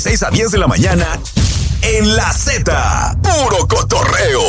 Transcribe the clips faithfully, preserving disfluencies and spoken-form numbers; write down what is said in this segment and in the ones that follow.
seis a diez de la mañana en La Z, puro cotorreo.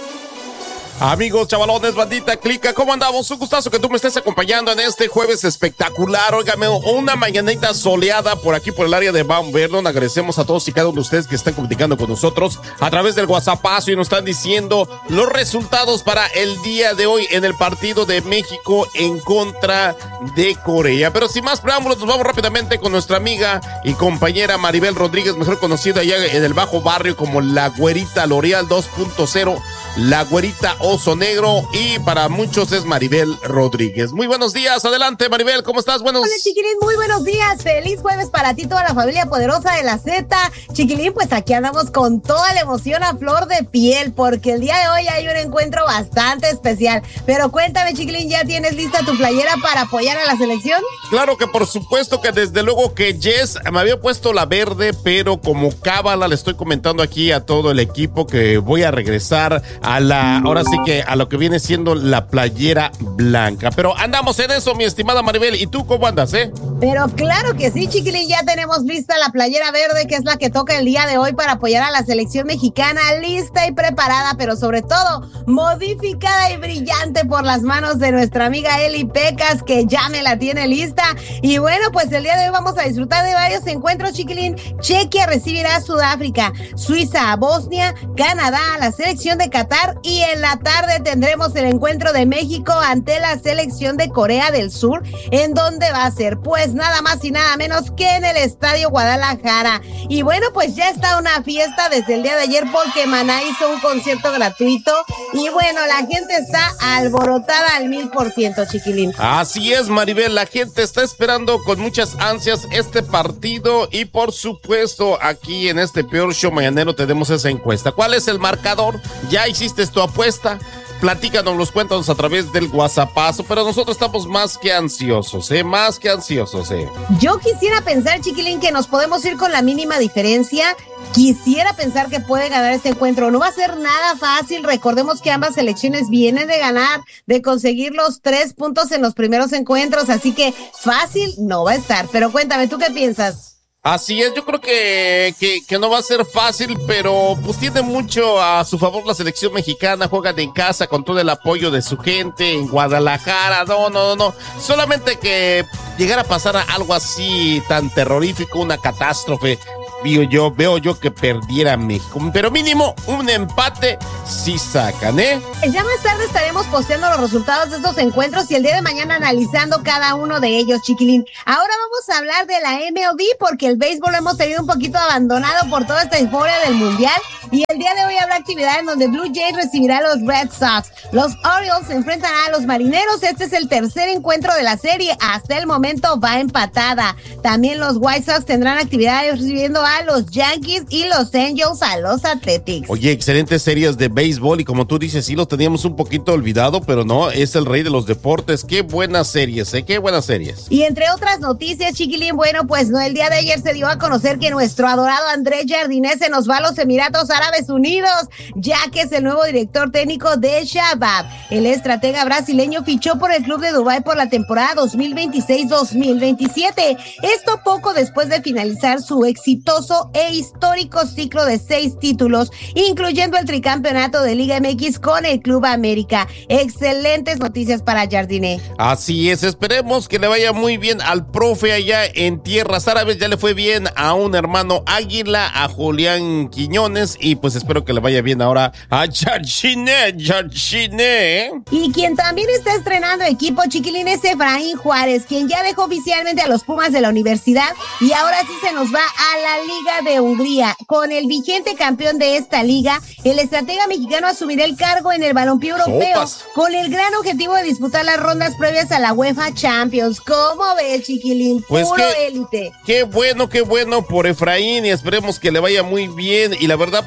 Amigos, chavalones, bandita, clica, ¿cómo andamos? Un gustazo que tú me estés acompañando en este jueves espectacular. Óigame, una mañanita soleada por aquí, por el área de Mount Vernon. Agradecemos a todos y cada uno de ustedes que están comunicando con nosotros a través del WhatsAppazo y nos están diciendo los resultados para el día de hoy en el partido de México en contra de Corea. Pero sin más preámbulos, nos vamos rápidamente con nuestra amiga y compañera Maribel Rodríguez, mejor conocida allá en el Bajo Barrio como la Güerita L'Oreal dos punto cero, la Güerita Oso Negro, y para muchos es Maribel Rodríguez. Muy buenos días, adelante Maribel, ¿cómo estás? Buenos... Hola Chiquilín, muy buenos días, feliz jueves para ti, toda la familia poderosa de la Z. Chiquilín, pues aquí andamos con toda la emoción a flor de piel, porque el día de hoy hay un encuentro bastante especial. Pero cuéntame Chiquilín, ¿ya tienes lista tu playera para apoyar a la selección? Claro que por supuesto que desde luego que Jess me había puesto la verde, pero como cábala le estoy comentando aquí a todo el equipo que voy a regresar a la, ahora sí que a lo que viene siendo la playera blanca. Pero andamos en eso, mi estimada Maribel. ¿Y tú cómo andas, eh? Pero claro que sí, Chiquilín, ya tenemos lista la playera verde, que es la que toca el día de hoy para apoyar a la selección mexicana, lista y preparada, pero sobre todo modificada y brillante por las manos de nuestra amiga Eli Pecas, que ya me la tiene lista. Y bueno, pues el día de hoy vamos a disfrutar de varios encuentros, Chiquilín. Chequia recibirá a Sudáfrica, Suiza a Bosnia, Canadá a la selección de Qatar, y en la tarde tendremos el encuentro de México ante la selección de Corea del Sur. ¿En dónde va a ser? Pues nada más y nada menos que en el Estadio Guadalajara. Y bueno, pues ya está una fiesta desde el día de ayer, porque Maná hizo un concierto gratuito y bueno, la gente está alborotada al mil por ciento, Chiquilín. Así es, Maribel, la gente está esperando con muchas ansias este partido y por supuesto aquí en este Peor Show Mañanero tenemos esa encuesta. ¿Cuál es el marcador? ¿Ya hiciste tu apuesta? Platícanos, los cuéntanos a través del WhatsAppazo, pero nosotros estamos más que ansiosos, ¿eh? Más que ansiosos, ¿eh? Yo quisiera pensar, Chiquilín, que nos podemos ir con la mínima diferencia. Quisiera pensar que puede ganar este encuentro. No va a ser nada fácil. Recordemos que ambas selecciones vienen de ganar, de conseguir los tres puntos en los primeros encuentros, así que fácil no va a estar. Pero cuéntame, ¿tú qué piensas? Así es, yo creo que, que, que no va a ser fácil, pero pues tiene mucho a su favor la selección mexicana. Juegan en casa con todo el apoyo de su gente en Guadalajara. No, no, no, solamente que llegara a pasar algo así tan terrorífico, una catástrofe. Veo yo, veo yo que perdiera México, pero mínimo un empate sí sacan, ¿eh? Ya más tarde estaremos posteando los resultados de estos encuentros y el día de mañana analizando cada uno de ellos, Chiquilín. Ahora vamos a hablar de la M L B, porque el béisbol lo hemos tenido un poquito abandonado por toda esta euforia del mundial, y el día de hoy habrá actividad en donde Blue Jays recibirá a los Red Sox. Los Orioles se enfrentarán a los Marineros. Este es el tercer encuentro de la serie. Hasta el momento va empatada. También los White Sox tendrán actividad recibiendo a los Yankees y los Angels a los Athletics. Oye, excelentes series de béisbol y como tú dices, sí los teníamos un poquito olvidado, pero no, es el rey de los deportes. Qué buenas series, ¿eh? Qué buenas series. Y entre otras noticias, Chiquilín, bueno, pues no, el día de ayer se dio a conocer que nuestro adorado Andrés Jardine se nos va a los Emiratos Árabes Unidos, ya que es el nuevo director técnico de Shabab. El estratega brasileño fichó por el club de Dubái por la temporada dos mil veintiséis dos mil veintisiete. Esto poco después de finalizar su exitoso e histórico ciclo de seis títulos, incluyendo el tricampeonato de Liga M X con el Club América. Excelentes noticias para Jardine. Así es, esperemos que le vaya muy bien al profe allá en tierras árabes. Ya le fue bien a un hermano Águila, a Julián Quiñones, y pues espero que le vaya bien ahora a Jardine, Jardine. Y quien también está estrenando equipo, Chiquilín, es Efraín Juárez, quien ya dejó oficialmente a los Pumas de la universidad y ahora sí se nos va a la Liga de Hungría. Con el vigente campeón de esta liga, el estratega mexicano asumirá el cargo en el balompié europeo. Sopas. Con el gran objetivo de disputar las rondas previas a la UEFA Champions. ¿Cómo ves, Chiquilín? Pues puro élite. Qué bueno, qué bueno por Efraín, y esperemos que le vaya muy bien. Y la verdad,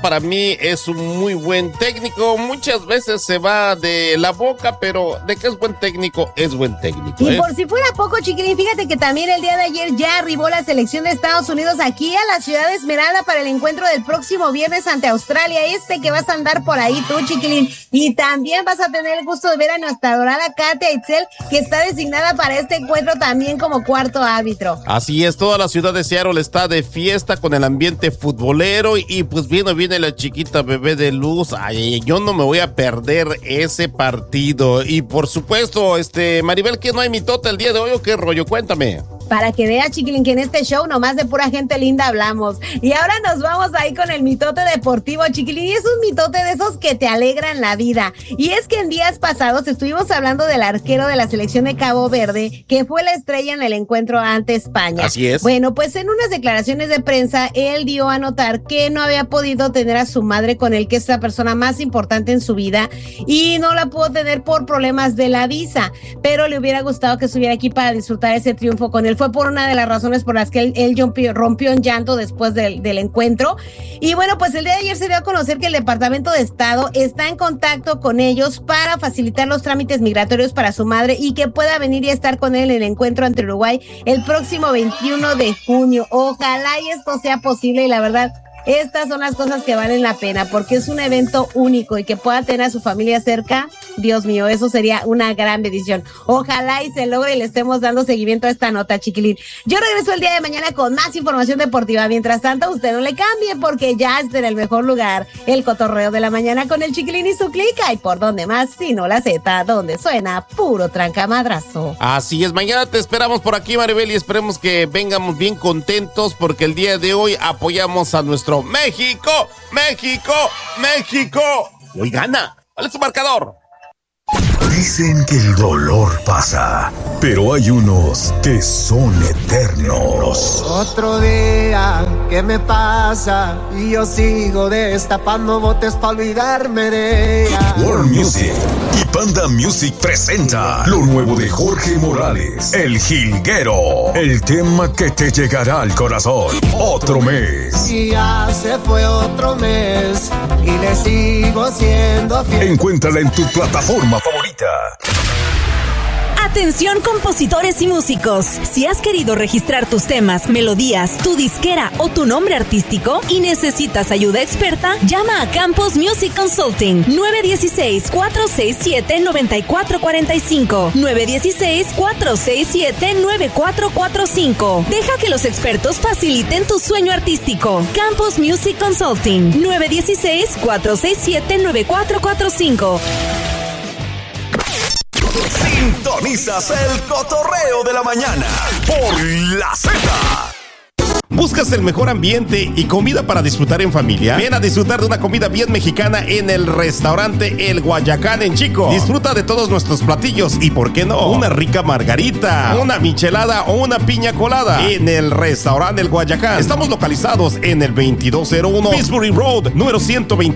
para mí es un muy buen técnico. Muchas veces se va de la boca, pero de que es buen técnico, es buen técnico. Y ¿eh? por si fuera poco, chiquilín, fíjate que también el día de ayer ya arribó la selección de Estados Unidos aquí a la ciudad de Esmeralda para el encuentro del próximo viernes ante Australia. Este que vas a andar por ahí tú, chiquilín. Y también vas a tener el gusto de ver a nuestra adorada Katia Itzel, que está designada para este encuentro también como cuarto árbitro. Así es, toda la ciudad de Seattle está de fiesta con el ambiente futbolero y pues viene, viene la chiquita bebé de luz. Ay, yo no me voy a perder ese partido. Y por supuesto, este, Maribel, ¿que no hay mitote el día de hoy o qué rollo? Cuéntame. Para que vea, chiquilín, que en este show nomás de pura gente linda hablamos. Y ahora nos vamos ahí con el mitote deportivo, chiquilín. Y es un mitote de esos que te alegran la vida. Y es que en días pasados estuvimos hablando del arquero de la selección de Cabo Verde, que fue la estrella en el encuentro ante España. Así es. Bueno, pues en unas declaraciones de prensa, él dio a notar que no había podido tener a su madre con él, que es la persona más importante en su vida, y no la pudo tener por problemas de la visa. Pero le hubiera gustado que estuviera aquí para disfrutar ese triunfo con él. Fue por una de las razones por las que él, él rompió, rompió en llanto después del, del encuentro. Y bueno, pues el día de ayer se dio a conocer que el Departamento de Estado está en contacto con ellos para facilitar los trámites migratorios para su madre y que pueda venir y estar con él en el encuentro ante Uruguay el próximo veintiuno de junio. Ojalá y esto sea posible y la verdad, estas son las cosas que valen la pena porque es un evento único y que pueda tener a su familia cerca. Dios mío, eso sería una gran bendición. Ojalá y se logre y le estemos dando seguimiento a esta nota, chiquilín. Yo regreso el día de mañana con más información deportiva. Mientras tanto, usted no le cambie porque ya está en el mejor lugar. El cotorreo de la mañana con el chiquilín y su clica. Y por donde más, sino la Z, donde suena puro trancamadrazo. Así es, mañana te esperamos por aquí, Maribel, y esperemos que vengamos bien contentos porque el día de hoy apoyamos a nuestro México, México, México. Hoy gana. ¿Cuál es su marcador? Dicen que el dolor pasa, pero hay unos que son eternos. Otro día que me pasa y yo sigo destapando botes para olvidarme de ella. World Music y Panda Music presenta lo nuevo de Jorge Morales, El Jilguero, el tema que te llegará al corazón. Otro mes. Y ya se fue otro mes y le sigo siendo fiel. Encuéntrala en tu plataforma favorita. Atención compositores y músicos, si has querido registrar tus temas, melodías, tu disquera o tu nombre artístico y necesitas ayuda experta, llama a Campos Music Consulting nueve uno seis, cuatro seis siete, nueve cuatro cuatro cinco nueve uno seis, cuatro seis siete, nueve cuatro cuatro cinco. Deja que los expertos faciliten tu sueño artístico. Campos Music Consulting nueve uno seis, cuatro seis siete, nueve cuatro cuatro cinco. Sintonizas el cotorreo de la mañana por la Z. ¿Buscas el mejor ambiente y comida para disfrutar en familia? Ven a disfrutar de una comida bien mexicana en el restaurante El Guayacán en Chico. Disfruta de todos nuestros platillos y, ¿por qué no?, una rica margarita, una michelada o una piña colada en el restaurante El Guayacán. Estamos localizados en el veintidós cero uno Pillsbury Road, número ciento veinte.